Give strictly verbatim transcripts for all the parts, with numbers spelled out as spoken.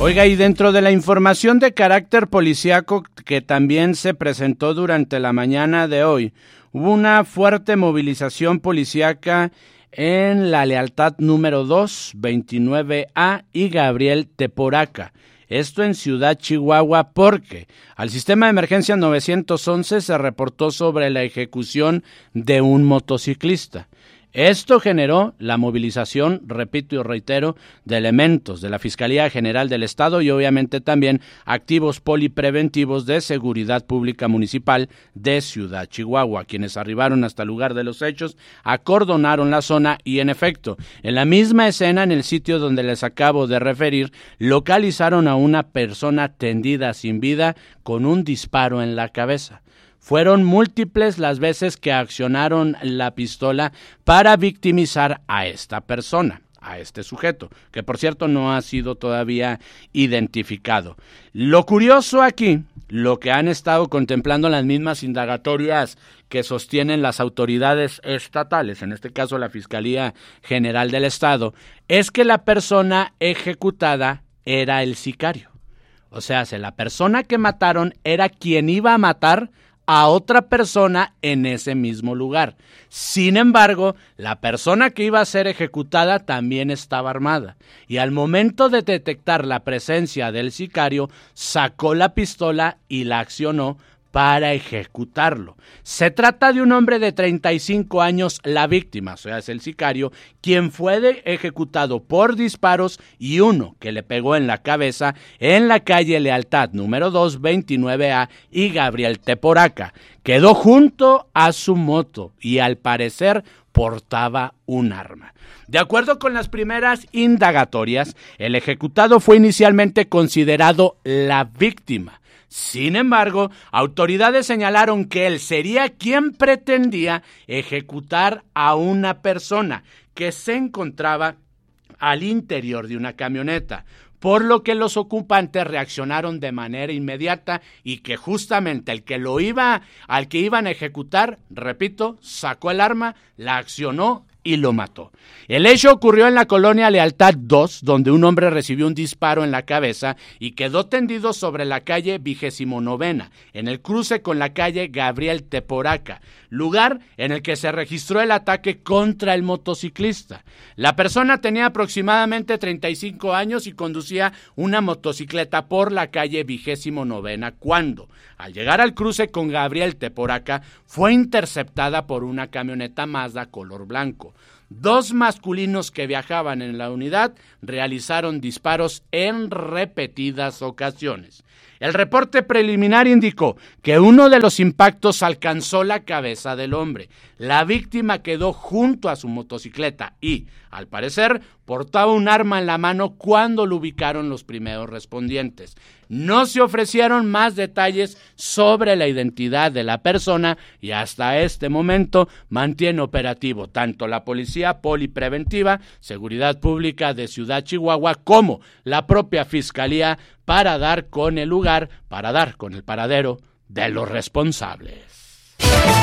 Oiga, y dentro de la información de carácter policíaco que también se presentó durante la mañana de hoy, hubo una fuerte movilización policíaca en la Lealtad número dos, veintinueve A y Gabriel Teporaca. Esto en Ciudad Chihuahua porque al sistema de emergencia nueve once se reportó sobre la ejecución de un motociclista. Esto generó la movilización, repito y reitero, de elementos de la Fiscalía General del Estado y obviamente también activos polipreventivos de Seguridad Pública Municipal de Ciudad Chihuahua, quienes arribaron hasta el lugar de los hechos, acordonaron la zona y en efecto, en la misma escena, en el sitio donde les acabo de referir, localizaron a una persona tendida sin vida con un disparo en la cabeza. Fueron múltiples las veces que accionaron la pistola para victimizar a esta persona, a este sujeto, que por cierto no ha sido todavía identificado. Lo curioso aquí, lo que han estado contemplando las mismas indagatorias que sostienen las autoridades estatales, en este caso la Fiscalía General del Estado, es que la persona ejecutada era el sicario. O sea, si la persona que mataron era quien iba a matar a otra persona en ese mismo lugar. Sin embargo, la persona que iba a ser ejecutada también estaba armada y al momento de detectar la presencia del sicario, sacó la pistola y la accionó para ejecutarlo. Se trata de un hombre de treinta y cinco años, la víctima, o sea, es el sicario, quien fue de, ejecutado por disparos y uno que le pegó en la cabeza en la calle Lealtad número dos, veintinueve A y Gabriel Teporaca. Quedó junto a su moto y al parecer portaba un arma. De acuerdo con las primeras indagatorias, el ejecutado fue inicialmente considerado la víctima. Sin embargo, autoridades señalaron que él sería quien pretendía ejecutar a una persona que se encontraba al interior de una camioneta, por lo que los ocupantes reaccionaron de manera inmediata y que justamente el que lo iba, al que iban a ejecutar, repito, sacó el arma, la accionó y lo mató. El hecho ocurrió en la colonia Lealtad dos, donde un hombre recibió un disparo en la cabeza y quedó tendido sobre la calle Vigésimo Novena, en el cruce con la calle Gabriel Teporaca, lugar en el que se registró el ataque contra el motociclista. La persona tenía aproximadamente treinta y cinco años y conducía una motocicleta por la calle Vigésimo Novena cuando, al llegar al cruce con Gabriel Teporaca, fue interceptada por una camioneta Mazda color blanco. Dos masculinos que viajaban en la unidad realizaron disparos en repetidas ocasiones. El reporte preliminar indicó que uno de los impactos alcanzó la cabeza del hombre. La víctima quedó junto a su motocicleta y, al parecer, portaba un arma en la mano cuando lo ubicaron los primeros respondientes. No se ofrecieron más detalles sobre la identidad de la persona y hasta este momento mantiene operativo tanto la Policía Polipreventiva, Seguridad Pública de Ciudad Chihuahua, como la propia Fiscalía para dar con el lugar, para dar con el paradero de los responsables.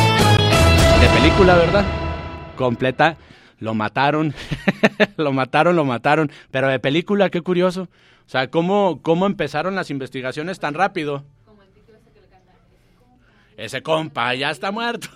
De película, ¿verdad? Completa. Lo mataron, lo mataron, lo mataron, pero de película, qué curioso. O sea, ¿cómo, cómo empezaron las investigaciones tan rápido? Como el título ese que le canta, ese compa. Ese compa ya está muerto.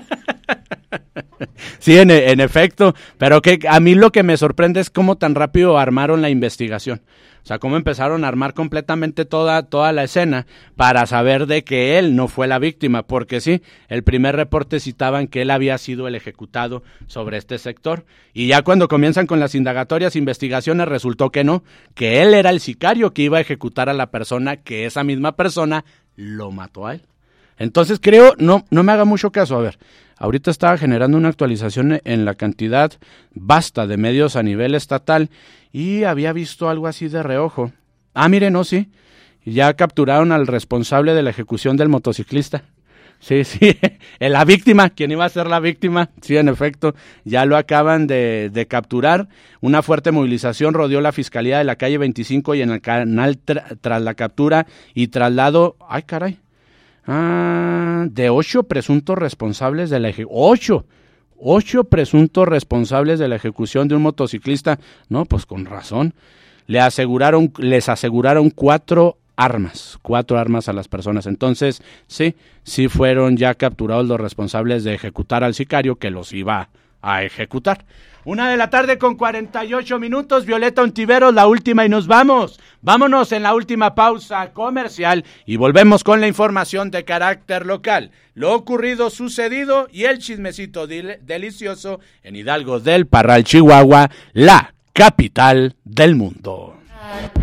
Sí, en, en efecto, pero que a mí lo que me sorprende es cómo tan rápido armaron la investigación. O sea, cómo empezaron a armar completamente toda, toda la escena para saber de que él no fue la víctima, porque sí, el primer reporte citaban que él había sido el ejecutado sobre este sector, y ya cuando comienzan con las indagatorias, investigaciones, resultó que no, que él era el sicario que iba a ejecutar a la persona, que esa misma persona lo mató a él. Entonces creo, no, no me haga mucho caso, a ver, ahorita estaba generando una actualización en la cantidad vasta de medios a nivel estatal y había visto algo así de reojo. Ah, mire, no, sí, ya capturaron al responsable de la ejecución del motociclista. Sí, sí, la víctima, quien iba a ser la víctima, sí, en efecto, ya lo acaban de, de capturar. Una fuerte movilización rodeó la Fiscalía de la calle veinticinco y en el canal tra- tras la captura y traslado, ay caray, Ah, de ocho presuntos responsables de la ejecución. Ocho, ocho presuntos responsables de la ejecución de un motociclista. No, pues con razón. le aseguraron, les aseguraron cuatro armas, cuatro armas a las personas. Entonces, sí, sí fueron ya capturados los responsables de ejecutar al sicario que los iba a ejecutar. Una de la tarde con cuarenta y ocho minutos, Violeta Ontiveros, la última y nos vamos. Vámonos en la última pausa comercial y volvemos con la información de carácter local. Lo ocurrido, sucedido y el chismecito del- delicioso en Hidalgo del Parral, Chihuahua, la capital del mundo.